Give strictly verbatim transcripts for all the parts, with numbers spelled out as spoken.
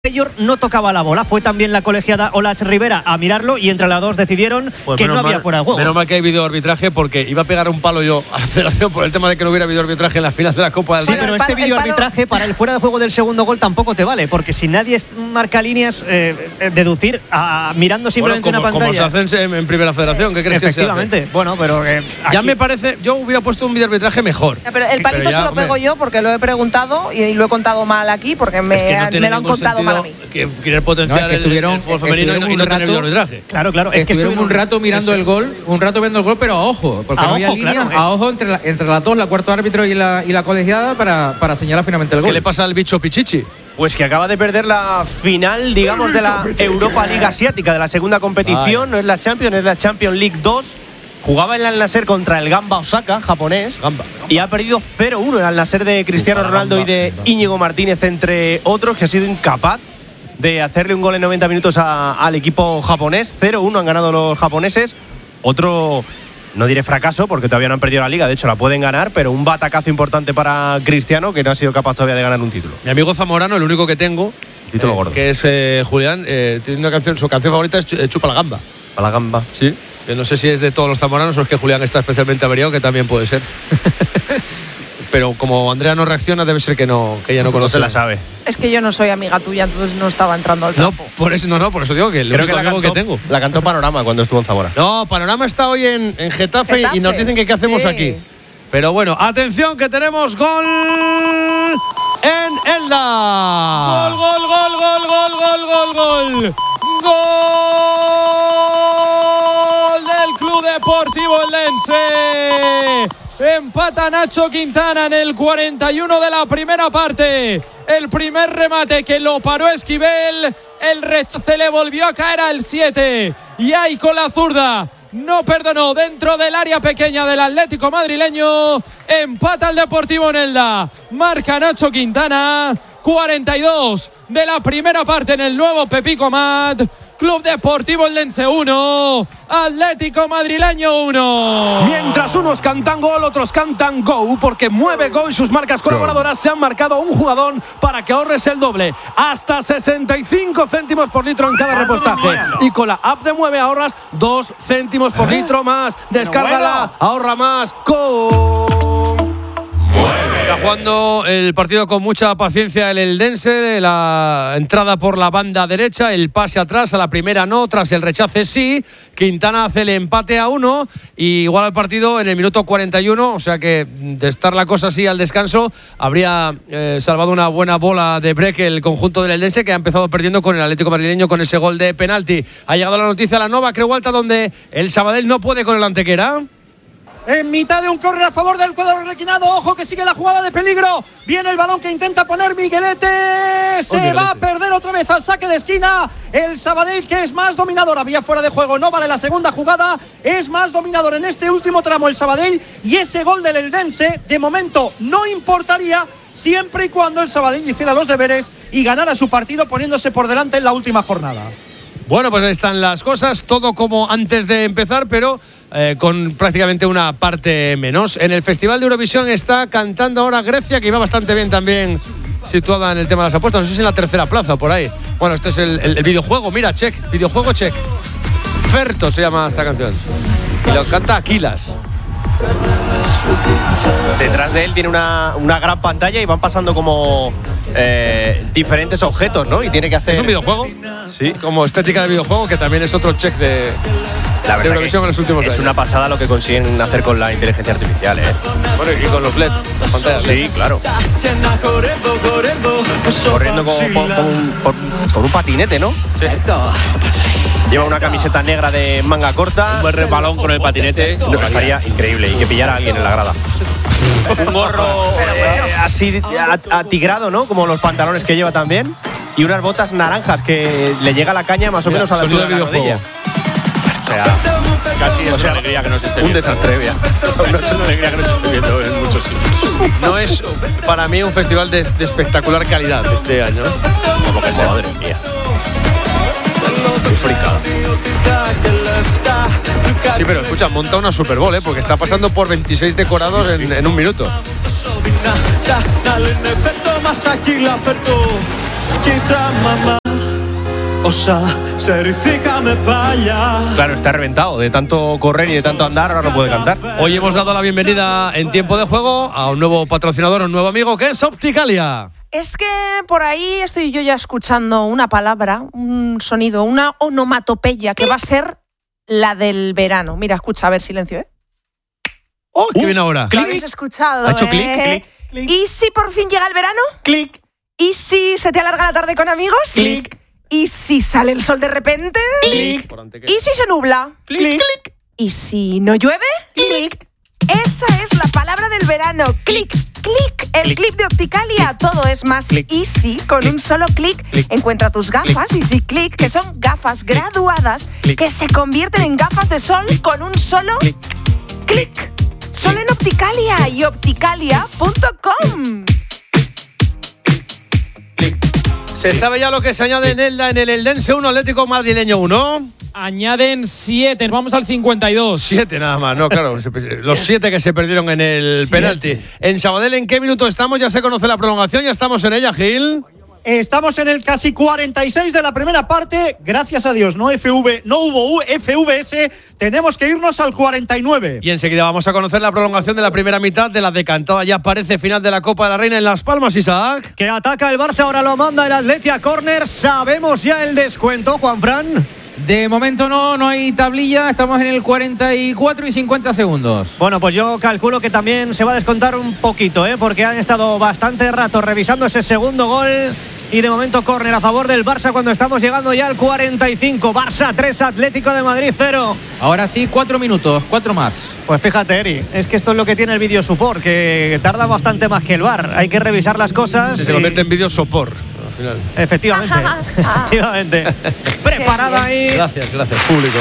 Mayor no tocaba la bola, fue también la colegiada Olach Rivera a mirarlo y entre las dos decidieron pues que no mal, había fuera de juego. Menos mal que hay videoarbitraje porque iba a pegar un palo yo a la federación por el tema de que no hubiera videoarbitraje en la final de la Copa del Sí, Rey. pero el este palo- videoarbitraje para el fuera de juego del segundo gol tampoco te vale, porque si nadie marca líneas, eh, deducir a, mirando simplemente bueno, como, una pantalla. como se hace en, en Primera Federación, ¿qué crees que se hace? Efectivamente, bueno, pero eh, Ya aquí- me parece, yo hubiera puesto un videoarbitraje mejor. Ya, pero el palito Pero ya, se lo hombre, pego yo porque lo he preguntado y lo he contado mal aquí porque me, es que no tiene me lo han ningún contado mal a mí. sentido que querer potenciar No, es que el- estuvieron- el fútbol femenino y no, y no estuvieron un tener rato- videoarbitraje. Claro, claro, es que estuvieron estuvieron un rato mirando eso. el gol, un rato viendo el gol, pero a ojo, porque A no había ojo, línea, claro, eh. a ojo entre, la- entre las dos, la cuarto árbitro y la, y la colegiada para, para señalar finalmente el gol. ¿Qué le pasa al bicho Pichichi? Pues que acaba de perder la final, digamos, de la Europa League Asiática, de la segunda competición. Ay. No es la Champions, es la Champions League dos. Jugaba el Al Nassr contra el Gamba Osaka, japonés. Gamba. Y ha perdido cero uno el Al Nassr de Cristiano Ronaldo y de Íñigo Martínez, entre otros, que ha sido incapaz de hacerle un gol en noventa minutos a- al equipo japonés. cero uno han ganado los japoneses. Otro, no diré fracaso, porque todavía no han perdido la liga, de hecho la pueden ganar, pero un batacazo importante para Cristiano, que no ha sido capaz todavía de ganar un título. Mi amigo Zamorano, el único que tengo, Título eh, gordo. que es eh, Julián, eh, tiene una canción, su canción favorita es Chu- eh, Chupa la Gamba. A la gamba. Sí. Que no sé si es de todos los zamoranos o es que Julián está especialmente averiado, que también puede ser. Pero como Andrea no reacciona, debe ser que no, que ella no No conoce se la sabe. Es que yo no soy amiga tuya, entonces no estaba entrando al No, campo. por eso no, no, por eso digo que el Creo que único la amigo cantó, que tengo. la cantó Panorama cuando estuvo en Zamora. No, Panorama está hoy en, en Getafe, Getafe. y nos dicen que qué hacemos Sí. aquí. Pero bueno, atención que tenemos gol en Elda. Gol, gol, gol, gol, gol, gol, gol, gol. Gol del Club Deportivo Eldense. Empata Nacho Quintana en el cuarenta y uno de la primera parte. El primer remate que lo paró Esquivel. El rechace le volvió a caer al siete. Y ahí con la zurda no perdonó dentro del área pequeña del Atlético madrileño. Empata el Deportivo en Elda. Marca Nacho Quintana. cuarenta y dos de la primera parte en el nuevo Pepico Amat. Club Deportivo Eldense uno, Atlético madrileño uno. Mientras unos cantan gol, otros cantan go, porque Mueve Go y sus marcas colaboradoras se han marcado un jugador para que ahorres el doble, hasta sesenta y cinco céntimos por litro en cada repostaje. Y con la app de Mueve ahorras dos céntimos por litro más. Descárgala, ahorra más, go. Está jugando el partido con mucha paciencia el Eldense, la entrada por la banda derecha, el pase atrás, a la primera no, tras el rechace sí. Quintana hace el empate a uno y igual el partido en el minuto cuarenta y uno, o sea que de estar la cosa así al descanso habría eh, salvado una buena bola de break el conjunto del Eldense, que ha empezado perdiendo con el Atlético madrileño con ese gol de penalti. Ha llegado la noticia a la Nova Creu Alta, donde el Sabadell no puede con el Antequera. En mitad de un córner a favor del cuadro requinado. Ojo que sigue la jugada de peligro. Viene el balón que intenta poner Miguelete. Se Miguelete. va a perder otra vez al saque de esquina. El Sabadell, que es más dominador. Había fuera de juego. No vale la segunda jugada. Es más dominador en este último tramo el Sabadell. Y ese gol del Eldense, de momento, no importaría, siempre y cuando el Sabadell hiciera los deberes y ganara su partido poniéndose por delante en la última jornada. Bueno, pues ahí están las cosas, todo como antes de empezar, pero eh, con prácticamente una parte menos. En el Festival de Eurovisión está cantando ahora Grecia, que iba bastante bien también situada en el tema de las apuestas. No sé si en la tercera plaza o por ahí. Bueno, este es el, el, el videojuego, mira, check, videojuego check. Ferto se llama esta canción. Y lo canta Aquilas. Detrás de él tiene una, una gran pantalla y van pasando como eh, diferentes objetos, ¿no? Y tiene que hacer… ¿Es un videojuego? Sí. Como estética de videojuego, que también es otro check de, La de verdad Eurovisión que en los últimos es años. una pasada lo que consiguen hacer con la inteligencia artificial, ¿eh? Bueno, y con los L E D, las pantallas L E D. Sí, claro. Corriendo con, con- con un, por- con un patinete, ¿no? Lleva una camiseta negra de manga corta. Un buen resbalón con el patinete. No, estaría increíble y que pillara a alguien en la grada. Un gorro eh, así a- atigrado, ¿no? Como los pantalones que lleva también. Y unas botas naranjas que le llega la caña más o Mira, menos a la sonido altura de la de videojuego. rodilla. O sea, casi es una alegría que nos esté Un viendo. desastre, vea. Casi es una alegría que nos esté viendo en muchos sitios. No es para mí un festival de, de espectacular calidad este año, ¿no? Como que sea, madre mía. Muy fricada. Sí, pero escucha, monta una Super Bowl, ¿eh? Porque está pasando por veintiséis decorados en, en un minuto. Claro, está reventado de tanto correr y de tanto andar, ahora no puede cantar. Hoy hemos dado la bienvenida en tiempo de juego a un nuevo patrocinador, un nuevo amigo que es Opticalia. Es que por ahí estoy yo ya escuchando una palabra, un sonido, una onomatopeya que va a ser la del verano. Mira, escucha, a ver, silencio, ¿eh? ¡Oh, qué bien ahora! ¿Lo habéis escuchado? ¿Ha hecho eh? clic, clic, clic? ¿Y si por fin llega el verano? Clic. ¿Y si se te alarga la tarde con amigos? Clic. ¿Y si sale el sol de repente? Clic. ¿Y si se nubla? Clic. ¿Y si no llueve? Clic. Esa es la palabra del verano. Clic, clic. El clic de Opticalia. Todo es más Clic. easy. Con Clic. un solo clic Clic. encuentra tus gafas Easy Clic, que son gafas graduadas Clic. que se convierten en gafas de sol con un solo Clic. clic. Solo en Opticalia y opticalia punto com. ¿Se sabe ya lo que se añade en Elda en el Eldense uno, Atlético Madrileño uno? Añaden siete, vamos al cincuenta y dos. Siete nada más, no, claro. Los siete que se perdieron en el penalti. En Sabadell, ¿en qué minuto estamos? Ya se conoce la prolongación, ya estamos en ella, Gil. Estamos en el casi cuarenta y seis de la primera parte. Gracias a Dios, no F V, no hubo F V S. Tenemos que irnos al cuarenta y nueve. Y enseguida vamos a conocer la prolongación de la primera mitad de la decantada. Ya parece final de la Copa de la Reina en Las Palmas, Isaac. Que ataca el Barça, ahora lo manda el Atleti a córner. Sabemos ya el descuento, Juanfran. De momento no, no hay tablilla. Estamos en el cuarenta y cuatro y cincuenta segundos. Bueno, pues yo calculo que también se va a descontar un poquito, ¿eh? Porque han estado bastante rato revisando ese segundo gol. Y de momento córner a favor del Barça cuando estamos llegando ya al cuarenta y cinco. Barça tres, Atlético de Madrid cero. Ahora sí, cuatro minutos, cuatro más. Pues fíjate, Eri, es que esto es lo que tiene el video support, que tarda bastante más que el V A R. Hay que revisar las cosas. Se y... convierte en vídeo sopor al final. Efectivamente, efectivamente. Preparada ahí. Gracias, gracias, público.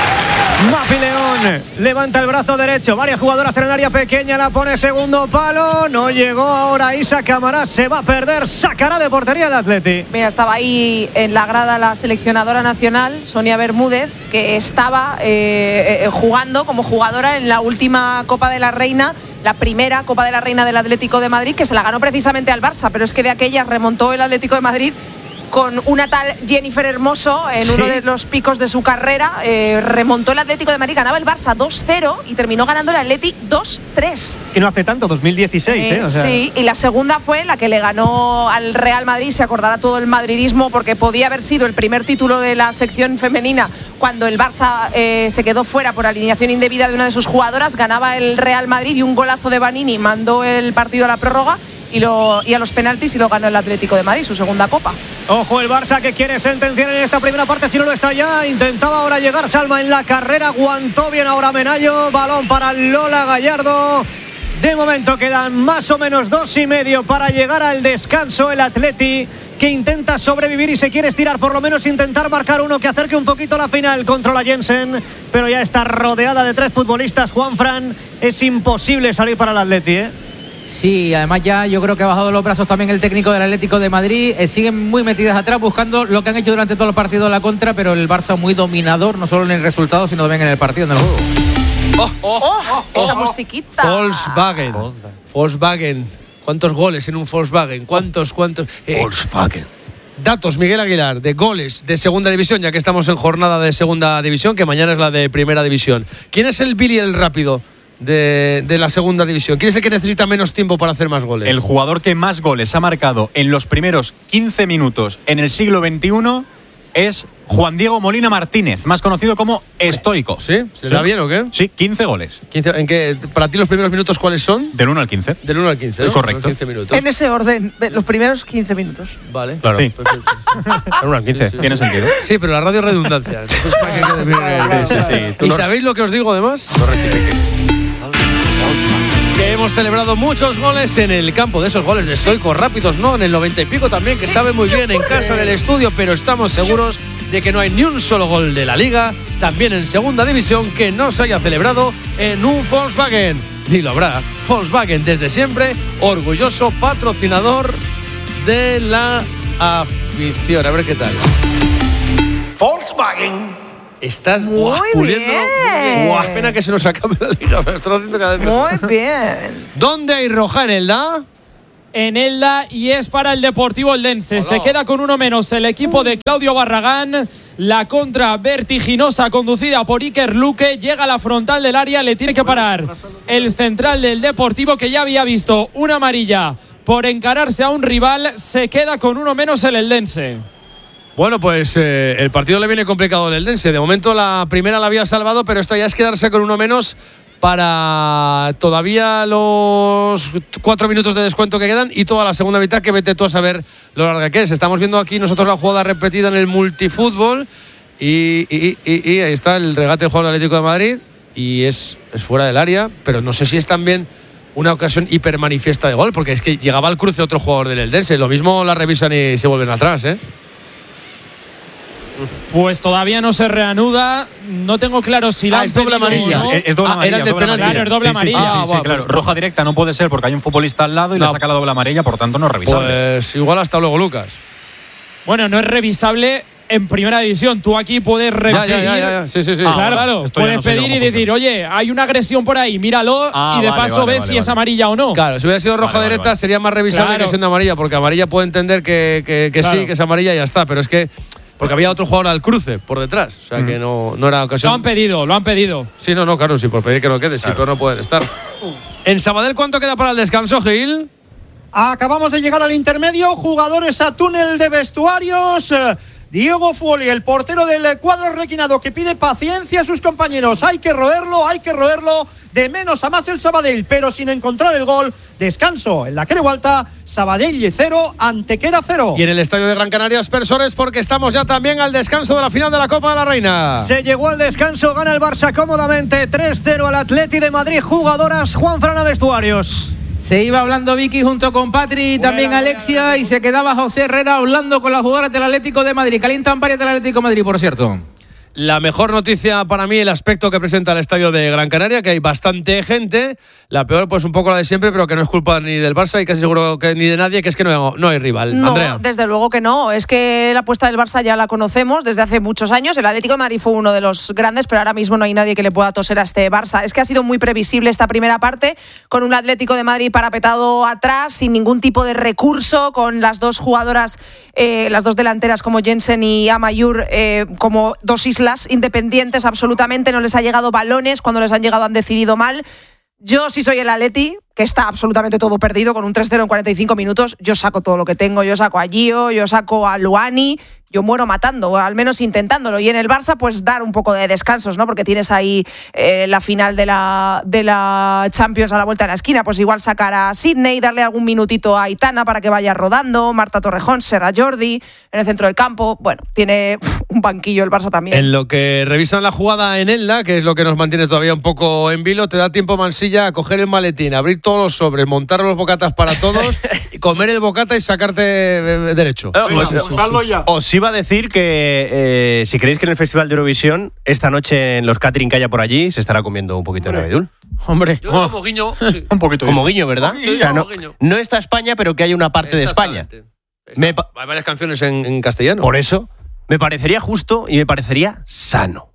Mafi León levanta el brazo derecho, varias jugadoras en el área pequeña, la pone segundo palo, no llegó ahora Isa Camarás, se va a perder, sacará de portería el Atleti. Mira, estaba ahí en la grada la seleccionadora nacional, Sonia Bermúdez, que estaba eh, eh, jugando como jugadora en la última Copa de la Reina, la primera Copa de la Reina del Atlético de Madrid, que se la ganó precisamente al Barça, pero es que de aquella remontó el Atlético de Madrid con una tal Jennifer Hermoso en ¿Sí? uno de los picos de su carrera. Eh, remontó el Atlético de Madrid, ganaba el Barça dos cero y terminó ganando el Atleti dos tres. Que no hace tanto, dos mil dieciséis, ¿eh? Eh, O sea... Sí, y la segunda fue la que le ganó al Real Madrid. Se acordará todo el madridismo porque podía haber sido el primer título de la sección femenina cuando el Barça eh, se quedó fuera por alineación indebida de una de sus jugadoras. Ganaba el Real Madrid y un golazo de Vanini mandó el partido a la prórroga y, lo, y a los penaltis y lo ganó el Atlético de Madrid, su segunda copa. Ojo el Barça que quiere sentenciar en esta primera parte, si no lo está ya. Intentaba ahora llegar Salma en la carrera, aguantó bien ahora Menayo, balón para Lola Gallardo. De momento quedan más o menos dos y medio para llegar al descanso. El Atleti que intenta sobrevivir y se quiere estirar, por lo menos intentar marcar uno que acerque un poquito la final contra la Jensen, pero ya está rodeada de tres futbolistas. Juanfran, es imposible salir para el Atleti, ¿eh? Sí, además ya yo creo que ha bajado los brazos también el técnico del Atlético de Madrid. Eh, siguen muy metidas atrás buscando lo que han hecho durante todo el partido en la contra, pero el Barça muy dominador, no solo en el resultado, sino también en el partido, en el juego. Oh, oh, ¡Oh! Esa musiquita. Volkswagen. Volkswagen. ¿Cuántos goles en un Volkswagen? ¿Cuántos, cuántos? Eh, Volkswagen. Datos, Miguel Aguilar, de goles de segunda división, ya que estamos en jornada de segunda división, que mañana es la de primera división. ¿Quién es el Billy el rápido de, de la segunda división? ¿Quién es el que necesita menos tiempo para hacer más goles? El jugador que más goles ha marcado en los primeros quince minutos en el siglo veintiuno es Juan Diego Molina Martínez, más conocido como Stoico. ¿Sí? ¿Se da bien o qué? Sí, quince goles. quince, ¿en qué, para ti los primeros minutos cuáles son? Del uno al quince. Del uno al quince, ¿no? Sí, correcto. Los quince minutos. En ese orden, los primeros quince minutos. Vale. Claro. Sí. Perfecto. Del uno al quince. Sí, sí, Tiene sí. sentido. Sí, pero la radio es redundancia. Entonces, para que quede bien. Sí, sí, sí. Tú ¿Y no- sabéis lo que os digo además? No rectifiques. Que hemos celebrado muchos goles en el campo. De esos goles de Stoico rápidos, ¿no? En el noventa y pico también, que sabe muy bien en casa, en el estudio, pero estamos seguros de que no hay ni un solo gol de la Liga, también en segunda división, que no se haya celebrado en un Volkswagen. Ni lo habrá. Volkswagen, desde siempre, orgulloso patrocinador de la afición. A ver qué tal. Volkswagen. Estás Muy buah, puliendo. bien. Buah, pena que se nos acabe la Liga. Me lo estoy haciendo cada vez mejor. Muy bien. ¿Dónde hay roja en el D A? en Elda y es para el Deportivo Eldense. Se queda con uno menos el equipo de Claudio Barragán. La contra vertiginosa conducida por Iker Luque llega a la frontal del área, le tiene que parar el central del Deportivo, que ya había visto una amarilla por encararse a un rival. Se queda con uno menos el Eldense. Bueno, pues eh, el partido le viene complicado al Eldense. De momento la primera la había salvado, pero esto ya es quedarse con uno menos para todavía los cuatro minutos de descuento que quedan y toda la segunda mitad, que vete tú a saber lo larga que es. Estamos viendo aquí nosotros la jugada repetida en el multifútbol y, y, y, y ahí está el regate del jugador del Atlético de Madrid y es, es fuera del área, pero no sé si es también una ocasión hipermanifiesta de gol, porque es que llegaba al cruce otro jugador del Eldense. Lo mismo la revisan y se vuelven atrás, ¿eh? Pues todavía no se reanuda. No tengo claro si la ah, es doble amarilla. No. Es, es doble ah, amarilla. Era el doble penalti. Claro, es doble sí, amarilla. Sí, sí, sí, ah, sí, bueno, claro. pues, Roja directa no puede ser porque hay un futbolista al lado y no. le saca la doble amarilla, por tanto no es revisable. Pues igual hasta luego, Lucas. Bueno, no es revisable en primera división. Tú aquí puedes revisar. Ya, ya, ya, ya. Sí, sí, sí. Ah, claro, bueno, claro. esto ya Puedes no sé pedir cómo y decir, funciona. oye, hay una agresión por ahí, míralo Ah, y de vale, paso vale, ves vale, si es vale. amarilla o no. Claro, si hubiera sido roja Vale, vale, directa vale. sería más revisable Claro. que siendo amarilla, porque amarilla puede entender que, que, que Claro. sí, que es amarilla y ya está, pero es que porque había otro jugador al cruce por detrás, o sea Mm. que no, no era Lo ocasión. han pedido, lo han pedido. Sí, no, no, claro, sí, por pedir que no quede, sí, Claro. pero no pueden estar. En Sabadell, ¿cuánto queda para el descanso, Gil? Acabamos de llegar al intermedio, jugadores a túnel de vestuarios. Diego Fuoli, el portero del cuadro requinado, que pide paciencia a sus compañeros. Hay que roerlo, hay que roerlo. De menos a más el Sabadell, pero sin encontrar el gol. Descanso en la Creu Alta, Sabadell cero, Antequera cero. Y en el estadio de Gran Canaria, aspersores, porque estamos ya también al descanso de la final de la Copa de la Reina. Se llegó al descanso, gana el Barça cómodamente tres cero al Atleti de Madrid. Jugadoras, Juan Fran a vestuarios. Se iba hablando Vicky junto con Patri y también Alexia, y se quedaba José Herrera hablando con las jugadoras del Atlético de Madrid. Calientan varias del Atlético de Madrid, por cierto. La mejor noticia para mí, el aspecto que presenta el estadio de Gran Canaria, que hay bastante gente. La peor, pues un poco la de siempre, pero que no es culpa ni del Barça y casi seguro que ni de nadie, que es que no, no hay rival. No, Andrea. desde luego que no. Es que la apuesta del Barça ya la conocemos desde hace muchos años. El Atlético de Madrid fue uno de los grandes, pero ahora mismo no hay nadie que le pueda toser a este Barça. Es que ha sido muy previsible esta primera parte, con un Atlético de Madrid parapetado atrás, sin ningún tipo de recurso, con las dos jugadoras, eh, las dos delanteras como Jensen y Amayur, eh, como dos islas independientes absolutamente. No les ha llegado balones, cuando les han llegado han decidido mal. Yo, si soy el Atleti, que está absolutamente todo perdido, con un tres cero en cuarenta y cinco minutos, yo saco todo lo que tengo. Yo saco a Gio, yo saco a Luani, yo muero matando, o al menos intentándolo. Y en el Barça, pues dar un poco de descansos, ¿no? Porque tienes ahí eh, la final de la, de la Champions a la vuelta de la esquina. Pues igual sacar a Sidney, darle algún minutito a Aitana para que vaya rodando, Marta Torrejón, Serra Jordi en el centro del campo. Bueno, tiene uf, un banquillo el Barça también. En lo que revisan la jugada en Elda, que es lo que nos mantiene todavía un poco en vilo, te da tiempo, Mansilla, a coger el maletín, abrir todos los sobres, montar los bocatas para todos, y comer el bocata y sacarte eh, derecho. Eh, os, os iba a decir que eh, si creéis que en el Festival de Eurovisión, esta noche en los catering que haya por allí, se estará comiendo un poquito de navidul. Hombre, Yo como guiño, sí. Un poquito. Como guiño, ¿verdad? Sí, O sea, no, como guiño. no está España, pero que hay una parte de España. Exactamente. Me Está- pa- hay varias canciones en, en castellano. Por eso, me parecería justo y me parecería sano.